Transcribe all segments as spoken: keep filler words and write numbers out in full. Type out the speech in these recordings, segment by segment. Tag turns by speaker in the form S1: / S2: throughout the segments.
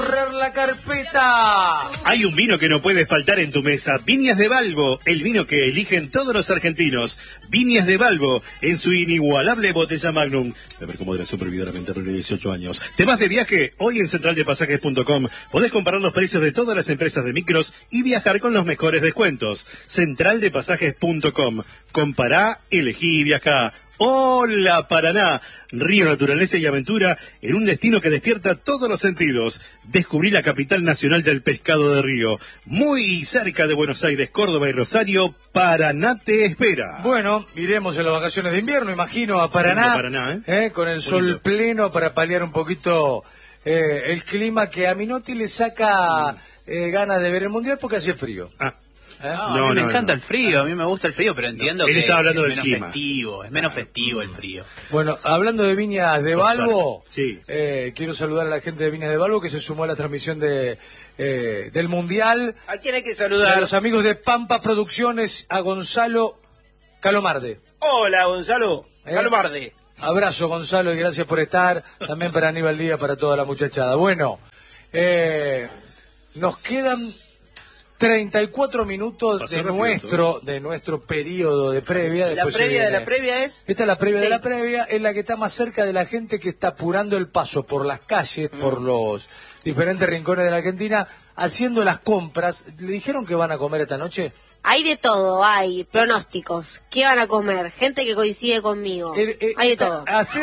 S1: correr la carpeta.
S2: Hay un vino que no puede faltar en tu mesa. Viñas de Balbo, el vino que eligen todos los argentinos. Viñas de Balbo, en su inigualable botella Magnum. Beber con moderación, prohibida, menor de dieciocho años. ¿Te vas de viaje? Hoy en central de pasajes punto com podés comparar los precios de todas las empresas de micros y viajar con los mejores descuentos. central de pasajes punto com. Compará, elegí y viajá. Hola Paraná, río, naturaleza y aventura en un destino que despierta todos los sentidos. Descubrí la capital nacional del pescado de río, muy cerca de Buenos Aires, Córdoba y Rosario. Paraná te espera.
S1: Bueno, iremos en las vacaciones de invierno, imagino, a Paraná,
S2: Paraná ¿eh?
S1: ¿eh? con el sol
S2: Bonito.
S1: pleno para paliar un poquito eh, el clima que a Minotti le saca mm. eh, ganas de ver el mundial porque hace frío.
S2: Ah.
S3: ¿Eh? No,
S2: no,
S3: a mí me
S2: no,
S3: encanta
S2: no.
S3: el frío, a mí me gusta el frío, pero entiendo
S2: no, él
S3: que
S2: estaba hablando
S3: es
S2: del
S3: menos
S2: clima.
S3: festivo, es menos festivo el frío.
S1: Bueno, hablando de Viñas de Balbo,
S2: sí.
S1: eh, quiero saludar a la gente de Viñas de Balbo que se sumó a la transmisión de eh, del Mundial.
S4: ¿A quién hay que saludar?
S1: A los amigos de Pampa Producciones, a Gonzalo Calomarde.
S4: Hola, Gonzalo
S1: ¿Eh?
S4: Calomarde.
S1: Abrazo, Gonzalo, y gracias por estar. También para Aníbal Díaz, para toda la muchachada. Bueno, eh, nos quedan treinta y cuatro minutos de nuestro de nuestro periodo de previa.
S4: La previa de la previa es...
S1: Esta es la previa
S4: sí.
S1: de la previa, es la que está más cerca de la gente que está apurando el paso por las calles, mm. por los diferentes rincones de la Argentina, haciendo las compras. ¿Le dijeron que van a comer esta noche?
S5: Hay de todo, hay pronósticos. ¿Qué van a comer? Gente que coincide conmigo.
S1: Eh, eh,
S5: hay de todo.
S1: Hacer...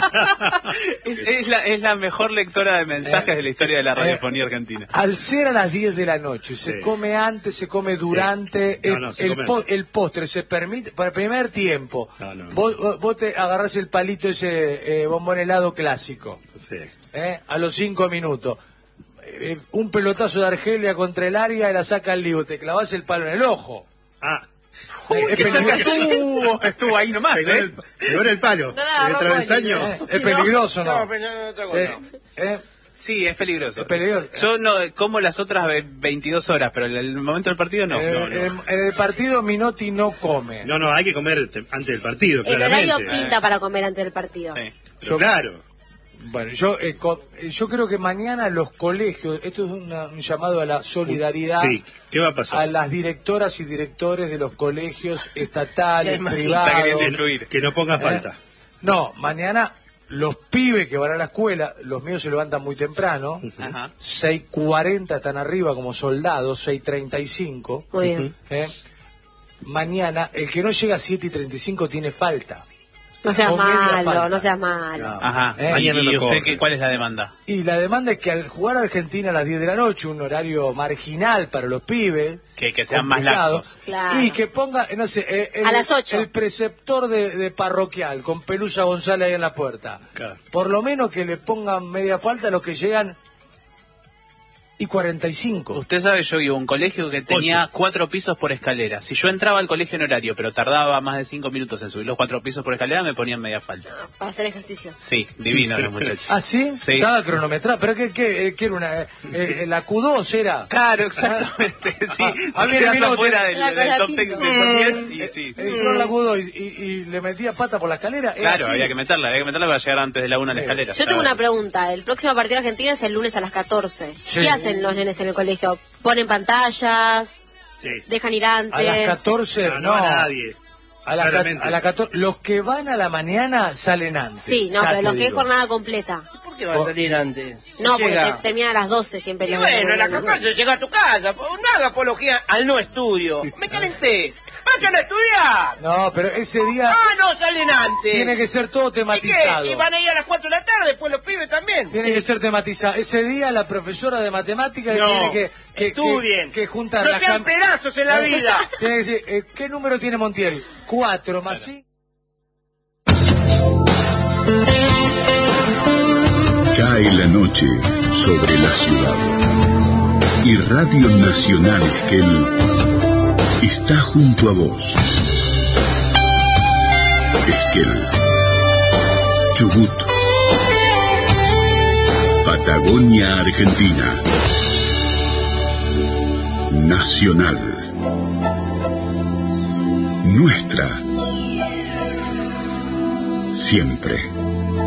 S3: es, es, la, es la mejor lectora de mensajes eh, de la historia de la radiofonía eh, argentina.
S1: Al ser a las diez de la noche, se sí. come antes, se come durante, sí. no, no, se el, come po el postre se permite, para el primer tiempo, no, no, no. Vos, vos te agarrás el palito ese eh, bombón helado clásico,
S2: sí.
S1: eh, a los cinco minutos. Un pelotazo de Argelia contra el área y la saca al lío, te clavas el palo en el ojo.
S2: Ah.
S3: Uy, es peligroso. Estuvo, estuvo ahí nomás,
S2: pegó
S3: ¿eh?
S2: El, pegó en el palo, no, en el travesaño.
S1: Eh, es peligroso, ¿no?
S4: No, no, otra cosa.
S1: Eh, eh,
S3: sí, es peligroso.
S1: Es peligroso.
S3: Yo no como las otras veintidós horas, pero en el momento del partido no.
S1: Eh,
S3: no, no.
S1: En, en el partido Minotti no come.
S2: No, no, hay que comer antes del partido,
S5: el
S2: claramente.
S5: El horario pinta eh. para comer antes del partido.
S2: Sí. Yo, claro.
S1: Bueno, yo eh, co yo creo que mañana los colegios, esto es una, un llamado a la solidaridad.
S2: Sí, ¿qué va a pasar?
S1: A las directoras y directores de los colegios estatales, privados.
S2: Que, que no ponga falta.
S1: ¿Eh? No, mañana los pibes que van a la escuela, los míos se levantan muy temprano,
S3: uh-huh.
S1: seis cuarenta están arriba como soldados, seis treinta y cinco.
S5: Muy bien.
S1: ¿Eh? Mañana, el que no llega a siete y treinta y cinco tiene falta.
S5: No seas malo, no seas malo.
S3: No. Ajá.
S1: ¿Eh?
S3: ¿Y, y usted qué, cuál es la demanda?
S1: Y la demanda es que al jugar a Argentina a las diez de la noche, un horario marginal para los pibes,
S3: que, que sean más laxos.
S5: Claro.
S1: Y que ponga, no sé, eh, el,
S5: a las ocho.
S1: El preceptor de, de parroquial con Pelusa González ahí en la puerta.
S2: Claro.
S1: Por lo menos que le pongan media falta a los que llegan y cuarenta y cinco.
S3: Usted sabe, yo iba a un colegio que tenía Ocho. cuatro pisos por escalera. Si yo entraba al colegio en horario, pero tardaba más de cinco minutos en subir los cuatro pisos por escalera, me ponían media falta.
S5: Para hacer ejercicio.
S3: Sí, divino los muchachos.
S1: ¿Ah, sí?
S3: Sí.
S1: Estaba cronometrado. ¿Pero qué, qué, qué era una... Eh, la Q dos era?
S3: Claro, exactamente. Sí,
S1: a mí
S3: quedas
S1: me
S3: afuera del, del top diez y sí.
S1: Entró en la Q dos y, y, y le metía pata por la escalera.
S3: Claro, había que meterla, había que meterla para llegar antes de la una a la escalera.
S5: Yo tengo una pregunta. El próximo partido de Argentina es el lunes a las catorce. Sí. ¿Qué hacen los nenes en el colegio? ¿Ponen pantallas?
S2: Sí.
S5: ¿Dejan ir antes?
S1: A las catorce
S2: no, no, no. A nadie.
S1: A la, a la catorce, los que van a la mañana salen antes.
S5: Sí, no, pero los que es jornada completa.
S4: ¿Por qué van a salir antes?
S5: No, porque te, terminan a las doce siempre.
S4: Y bueno, a las catorce llega a tu casa. No haga apología al no estudio. Me calenté. ¡Vayan a estudiar!
S1: No, pero ese día...
S4: ¡Ah, no, salen antes!
S1: Tiene que ser todo tematizado.
S4: ¿Y qué? Y van a ir a las cuatro de la tarde, después los pibes también.
S1: Tiene sí. que ser tematizado. Ese día la profesora de matemáticas no, tiene que... que
S4: estudien.
S1: Que, que juntar
S4: no
S1: las
S4: sean pedazos en la vida.
S1: Tiene que decir, eh, ¿qué número tiene Montiel? Cuatro más cinco.
S6: Cae la noche sobre la ciudad. Y Radio Nacional Esquel está junto a vos. Esquel, Chubut, Patagonia, Argentina. Nacional. Nuestra. Siempre.